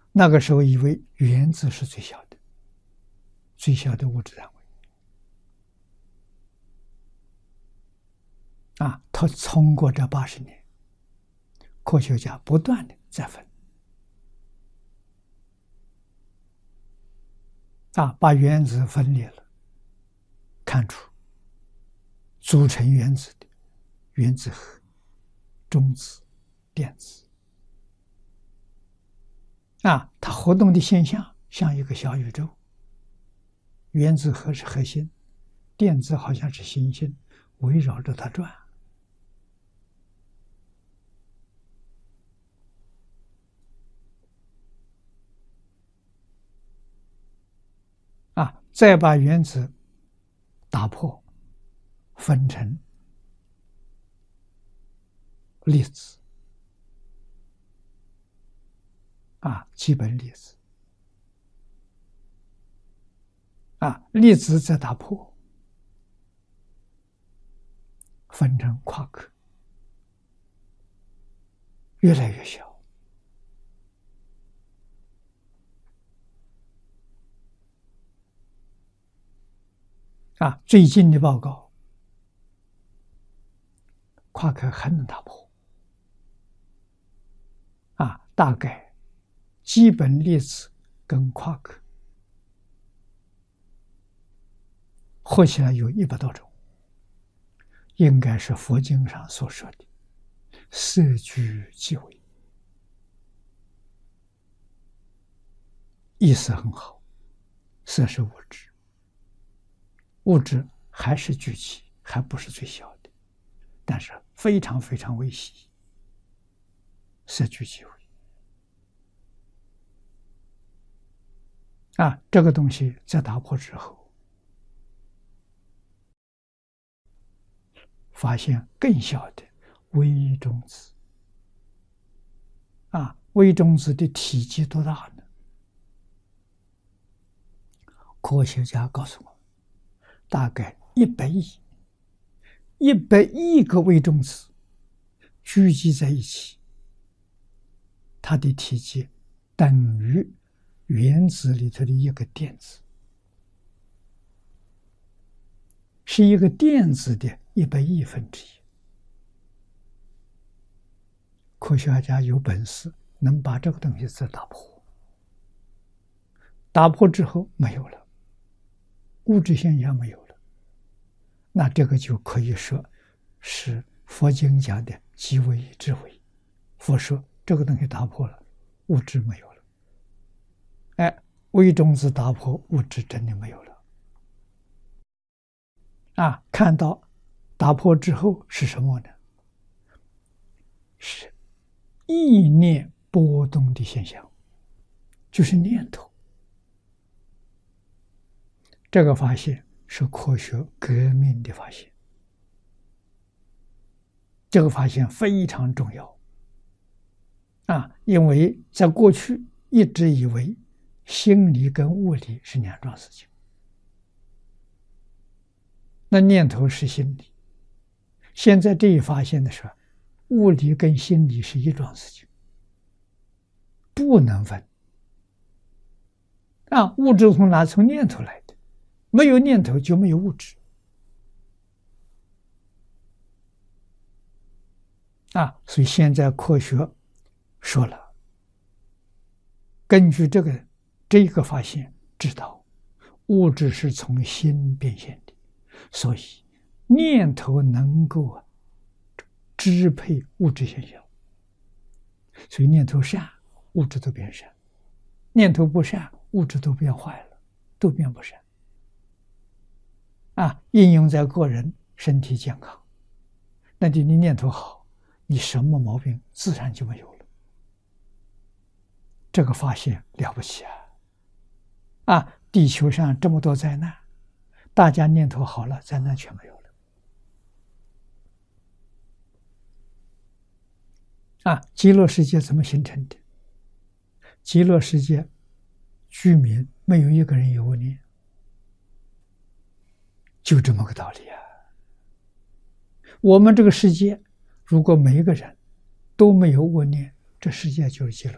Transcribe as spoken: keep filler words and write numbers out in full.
那个时候以为原子是最小的，最小的物质单位。啊，他通过这八十年，科学家不断的在分，啊，把原子分裂了，看出组成原子的原子核、中子、电子。啊，它活动的现象像一个小宇宙，原子核是核心，电子好像是行星，围绕着它转。啊，再把原子打破，分成粒子，啊，基本粒子，啊，粒子再打破，分成夸克，越来越小。啊，最近的报告，夸克还能打破。啊，大概基本粒子跟夸克合起来有一百多种，应该是佛经上所说的色聚即为，意思很好。色是物质，物质还是聚集，还不是最小的，但是非常非常微细，色聚即为。啊，这个东西在打破之后，发现更小的微中子。啊，微中子的体积多大呢？科学家告诉我，大概一百亿，一百亿个微中子聚集在一起，它的体积等于原子里头的一个电子，是一个电子的一百亿分之一。科学家有本事能把这个东西再打破，打破之后没有了，物质现象没有了，那这个就可以说是佛经讲的即为之为。佛说这个东西打破了，物质没有了。哎，微中子打破，物质真的没有了。啊，看到打破之后是什么呢？是意念波动的现象，就是念头。这个发现是科学革命的发现，这个发现非常重要啊！因为在过去一直以为心理跟物理是两桩事情，那念头是心理。现在这一发现的时候，物理跟心理是一桩事情，不能分。啊，物质从哪？从念头来的，没有念头就没有物质。啊，所以现在科学说了，根据这个这个发现，知道物质是从心变现的，所以念头能够支配物质现象。所以念头善，物质都变善；念头不善，物质都变坏了，都变不善。啊，应用在个人身体健康，那你你念头好，你什么毛病自然就没有了。这个发现了不起啊！啊，地球上这么多灾难，大家念头好了，灾难全没有了。啊，极乐世界怎么形成的？极乐世界居民没有一个人有恶念，就这么个道理啊！我们这个世界，如果每一个人都没有恶念，这世界就是极乐。